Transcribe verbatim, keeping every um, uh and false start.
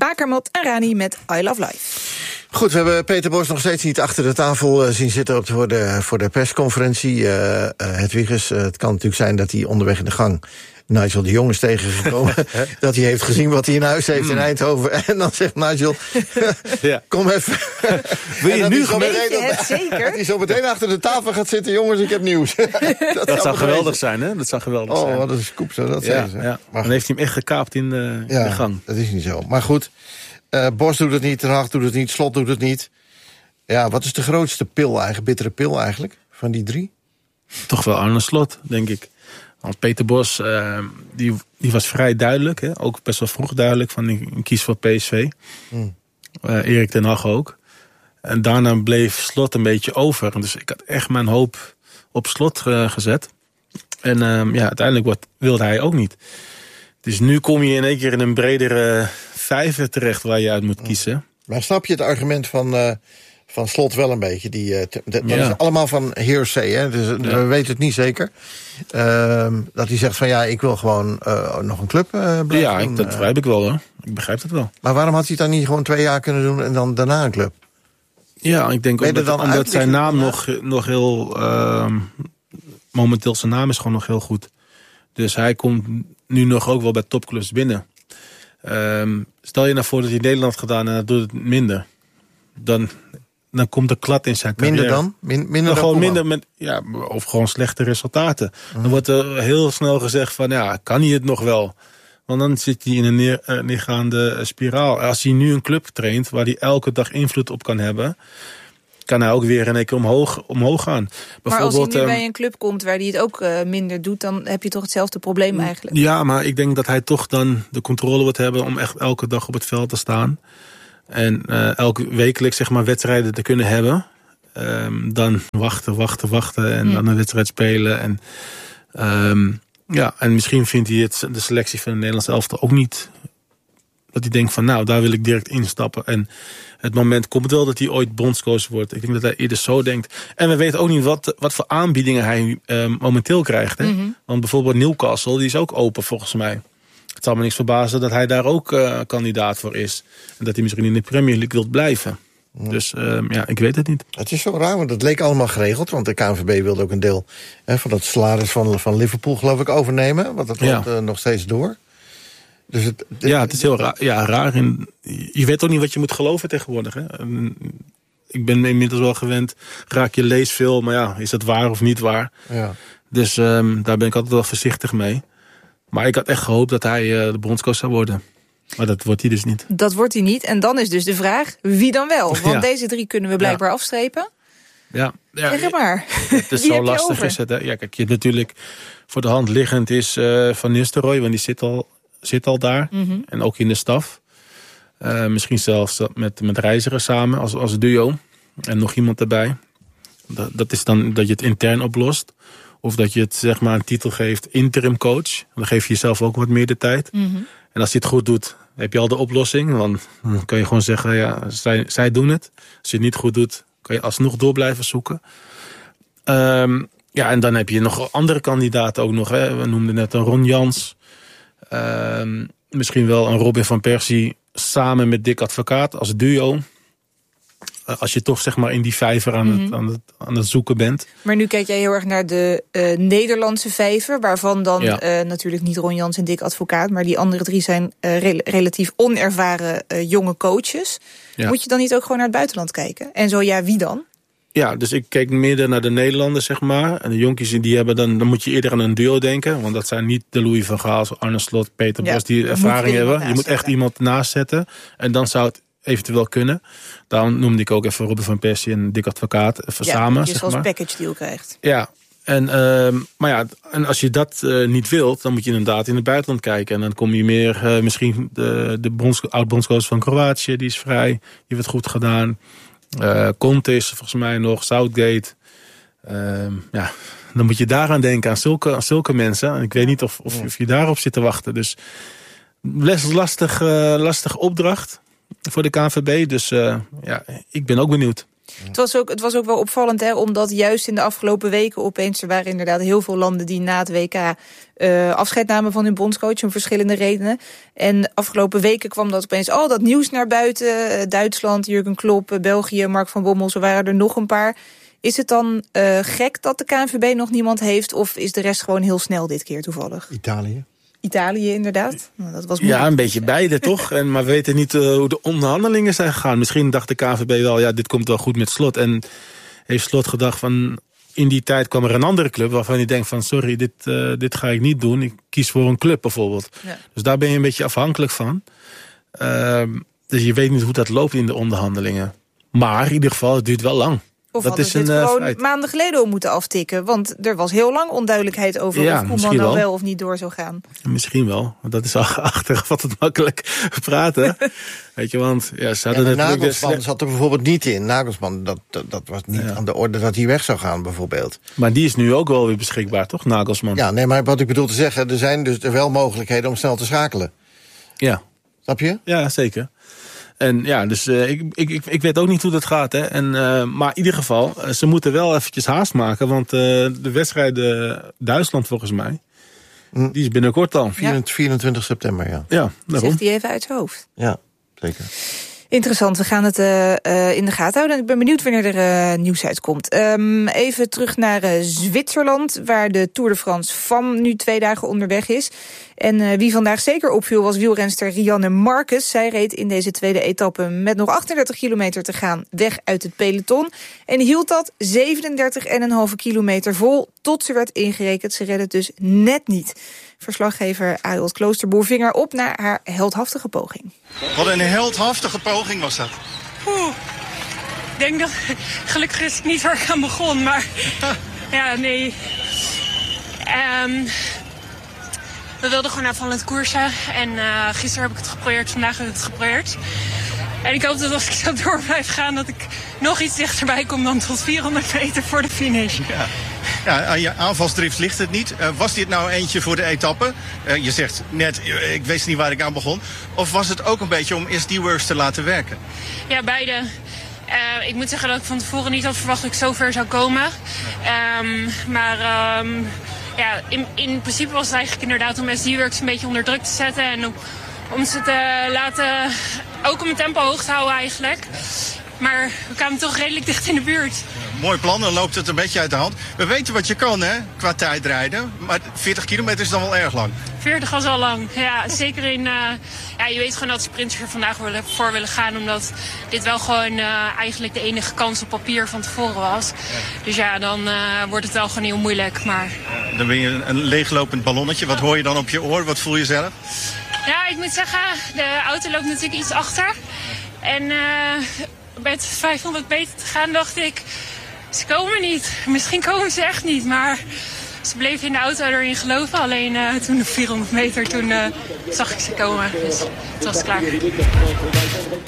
Akermat en Rani met I Love Life. Goed, we hebben Peter Bos nog steeds niet achter de tafel uh, zien zitten op de, voor, de, voor de persconferentie. Uh, uh, Hedwiges, uh, het kan natuurlijk zijn dat hij onderweg in de gang Nigel de Jong is tegengekomen. Dat hij heeft gezien wat hij in huis heeft mm. in Eindhoven. En dan zegt Nigel, ja. kom even. Wil je nu meteen het zeker? Dat hij zo meteen achter de tafel gaat zitten. Jongens, ik heb nieuws. dat dat zou geweldig zijn, hè? Dat zou geweldig oh, zijn. Oh, wat een scoop zou dat ja, zijn. Ja. Maar dan heeft hij hem echt gekaapt in de, ja, in de gang. Dat is niet zo. Maar goed, uh, Bos doet het niet, Ten Hag doet het niet, Slot doet het niet. Ja, wat is de grootste pil eigenlijk, bittere pil eigenlijk, van die drie? Toch wel Arne Slot, denk ik. Want Peter Bos, uh, die, die was vrij duidelijk. Hè? Ook best wel vroeg duidelijk van ik, ik kies voor P S V. Mm. Uh, Erik ten Hag ook. En daarna bleef Slot een beetje over. Dus ik had echt mijn hoop op Slot uh, gezet. En uh, ja, uiteindelijk wat wilde hij ook niet. Dus nu kom je in één keer in een bredere vijver terecht waar je uit moet kiezen. Maar snap je het argument van... Uh... Van Slot wel een beetje. Die, uh, t- dat ja. is allemaal van hearsay, hè? Dus, ja. We weten het niet zeker. Uh, dat hij zegt van ja, ik wil gewoon uh, nog een club uh, blijven Ja, doen. Ik, dat begrijp ik wel, hoor. Ik begrijp het wel. Maar waarom had hij het dan niet gewoon twee jaar kunnen doen en dan daarna een club? Ja, ik denk omdat, dan omdat zijn naam nog, nog heel... Uh, momenteel zijn naam is gewoon nog heel goed. Dus hij komt nu nog ook wel bij topclubs binnen. Uh, stel je nou voor dat hij Nederland had gedaan en dat doet het minder. Dan... Dan komt de klad in zijn carrière. Minder dan? Min, minder dan dan gewoon minder met, ja, of gewoon slechte resultaten. Mm. Dan wordt er heel snel gezegd van, ja, kan hij het nog wel? Want dan zit hij in een neer, uh, neergaande spiraal. Als hij nu een club traint waar hij elke dag invloed op kan hebben, kan hij ook weer in één keer omhoog, omhoog gaan. Maar als hij nu um, bij een club komt waar hij het ook uh, minder doet, dan heb je toch hetzelfde probleem eigenlijk? Ja, maar ik denk dat hij toch dan de controle wordt hebben om echt elke dag op het veld te staan. En uh, elke wekelijks zeg maar wedstrijden te kunnen hebben. Um, dan wachten, wachten, wachten. En mm. dan een wedstrijd spelen. En, um, ja, en misschien vindt hij het, de selectie van de Nederlandse elftal ook niet. Dat hij denkt van nou, daar wil ik direct instappen. En het moment komt wel dat hij ooit bondscoach wordt. Ik denk dat hij eerder zo denkt. En we weten ook niet wat, wat voor aanbiedingen hij um, momenteel krijgt. Hè? Mm-hmm. Want bijvoorbeeld Newcastle, die is ook open volgens mij. Het zal me niks verbazen dat hij daar ook uh, kandidaat voor is. En dat hij misschien in de Premier League wilt blijven. Ja. Dus uh, ja, ik weet het niet. Het is zo raar, want het leek allemaal geregeld. Want de K N V B wilde ook een deel hè, van het salaris van, van Liverpool geloof ik overnemen. Want dat loopt ja. uh, nog steeds door. Dus het, dit, ja, het is heel raar. Ja, raar. En je weet ook niet wat je moet geloven tegenwoordig. Hè? En ik ben inmiddels wel gewend. Raak je lees veel, maar ja, is dat waar of niet waar? Ja. Dus um, daar ben ik altijd wel voorzichtig mee. Maar ik had echt gehoopt dat hij uh, de bondscoach zou worden. Maar dat wordt hij dus niet. Dat wordt hij niet. En dan is dus de vraag, wie dan wel? Want ja. deze drie kunnen we blijkbaar ja. afstrepen. Ja. ja. Zeg maar. Het is zo lastig. Is het, hè? Ja, kijk, je hebt natuurlijk voor de hand liggend is uh, Van Nistelrooy. Want die zit al, zit al daar. Mm-hmm. En ook in de staf. Uh, misschien zelfs met, met Reiziger samen als, als duo. En nog iemand erbij. Dat, dat is dan dat je het intern oplost. Of dat je het zeg maar een titel geeft interim coach. Dan geef je jezelf ook wat meer de tijd. Mm-hmm. En als je het goed doet, heb je al de oplossing. Want dan kan je gewoon zeggen, ja, zij, zij doen het. Als je het niet goed doet, kan je alsnog door blijven zoeken. Um, ja, en dan heb je nog andere kandidaten ook nog. Hè. We noemden net een Ron Jans. Um, misschien wel een Robin van Persie samen met Dick Advocaat als duo. Als je toch zeg maar in die vijver aan, mm-hmm. het, aan, het, aan het zoeken bent. Maar nu kijk jij heel erg naar de uh, Nederlandse vijver. Waarvan dan ja. uh, natuurlijk niet Ron Jans en Dick Advocaat. Maar die andere drie zijn uh, re- relatief onervaren uh, jonge coaches. Ja. Moet je dan niet ook gewoon naar het buitenland kijken? En zo ja, wie dan? Ja, dus ik kijk meer naar de Nederlanders zeg maar. En de jonkies die hebben dan, dan moet je eerder aan een duo denken. Want dat zijn niet de Louis van Gaal, Arne Slot, Peter ja, Bos die ervaring je hebben. Je moet echt iemand naast zetten. En dan zou het eventueel kunnen. Daarom noemde ik ook even Robin van Persie en Dick Advocaat even ja, samen. Dat je zoals package deal krijgt. Ja, en, uh, maar ja, en als je dat uh, niet wilt, dan moet je inderdaad in het buitenland kijken. En dan kom je meer, uh, misschien de, de bonds, oud-bondscoach van Kroatië, die is vrij. Die heeft het goed gedaan. Uh, Conte is volgens mij nog, Southgate. Uh, ja, dan moet je daaraan denken, aan zulke, aan zulke mensen. En ik weet niet of, of, of je daarop zit te wachten. Dus best lastig, uh, lastig opdracht voor de K N V B. Dus uh, ja, ik ben ook benieuwd. Het was ook, het was ook wel opvallend, hè, omdat juist in de afgelopen weken opeens... er waren inderdaad heel veel landen die na het W K uh, afscheid namen van hun bondscoach... om verschillende redenen. En de afgelopen weken kwam dat opeens al dat nieuws naar buiten. Uh, Duitsland, Jurgen Klopp, uh, België, Mark van Bommel, zo waren er nog een paar. Is het dan uh, gek dat de K N V B nog niemand heeft... of is de rest gewoon heel snel dit keer toevallig? Italië. Italië, inderdaad. Nou, dat was ja, een beetje beide, toch? En, maar we weten niet uh, hoe de onderhandelingen zijn gegaan. Misschien dacht de K N V B wel, ja, dit komt wel goed met Slot. En heeft Slot gedacht van... in die tijd kwam er een andere club waarvan hij denkt van... sorry, dit, uh, dit ga ik niet doen. Ik kies voor een club bijvoorbeeld. Ja. Dus daar ben je een beetje afhankelijk van. Uh, dus je weet niet hoe dat loopt in de onderhandelingen. Maar in ieder geval, het duurt wel lang. Of dat hadden is ze het een, gewoon feit. maanden geleden al moeten aftikken. Want er was heel lang onduidelijkheid over ja, of Koeman nou wel of niet door zou gaan. Misschien wel. Want dat is achteraf wat het makkelijk praten. Weet je, want ja, ze hadden ja, het Nagelsman dus... zat er bijvoorbeeld niet in. Nagelsman, dat, dat, dat was niet ja. aan de orde dat hij weg zou gaan bijvoorbeeld. Maar die is nu ook wel weer beschikbaar, toch, Nagelsman? Ja, nee, maar wat ik bedoel te zeggen... er zijn dus wel mogelijkheden om snel te schakelen. Ja. Snap je? Ja, zeker. En ja, dus uh, ik, ik, ik weet ook niet hoe dat gaat. Hè. En, uh, maar in ieder geval, uh, ze moeten wel eventjes haast maken. Want uh, de wedstrijd uh, Duitsland volgens mij, mm. die is binnenkort al. Ja. vierentwintig september, ja. Ja, daarom. Zegt hij even uit zijn hoofd. Ja, zeker. Interessant, we gaan het uh, uh, in de gaten houden. En ik ben benieuwd wanneer er uh, nieuws uitkomt. Um, even terug naar uh, Zwitserland, waar de Tour de France F A M nu twee dagen onderweg is. En uh, wie vandaag zeker opviel was wielrenster Rianne Marcus. Zij reed in deze tweede etappe met nog achtendertig kilometer te gaan weg uit het peloton. En hield dat zevenendertig komma vijf kilometer vol tot ze werd ingerekend. Ze redde het dus net niet. Verslaggever Ariel Kloosterboer ving haar op naar haar heldhaftige poging. Wat een heldhaftige poging was dat. Oeh, ik denk dat... Gelukkig is het niet waar ik aan begon, maar... ja, nee... Um, we wilden gewoon aanvallend koersen. En uh, gisteren heb ik het geprobeerd, vandaag heb ik het geprobeerd. En ik hoop dat als ik zo door blijf gaan... dat ik nog iets dichterbij kom dan tot vierhonderd meter voor de finish. Ja. Ja, aan je aanvalsdrift ligt het niet. Uh, was dit nou eentje voor de etappe? Uh, je zegt net, ik wist niet waar ik aan begon. Of was het ook een beetje om eerst die works te laten werken? Ja, beide. Uh, ik moet zeggen dat ik van tevoren niet had verwacht dat ik zo ver zou komen. Um, maar um, ja, in, in principe was het eigenlijk inderdaad om S D-works een beetje onder druk te zetten. En om, om ze te laten, ook om het tempo hoog te houden eigenlijk. Maar we kwamen toch redelijk dicht in de buurt. Mooi plan, dan loopt het een beetje uit de hand. We weten wat je kan, hè, qua tijdrijden. Maar veertig kilometer is dan wel erg lang. veertig was al lang, ja. Zeker in... Uh, ja, je weet gewoon dat sprinters er vandaag willen, voor willen gaan. Omdat dit wel gewoon uh, eigenlijk de enige kans op papier van tevoren was. Ja. Dus ja, dan uh, wordt het wel gewoon heel moeilijk. Maar... Ja, dan ben je een, een leeglopend ballonnetje. Wat hoor je dan op je oor? Wat voel je zelf? Ja, ik moet zeggen, de auto loopt natuurlijk iets achter. En uh, met vijfhonderd meter te gaan dacht ik... Ze komen niet. Misschien komen ze echt niet, maar ze bleven in de auto erin geloven. Alleen uh, toen op vierhonderd meter, toen uh, zag ik ze komen. Dus het was klaar.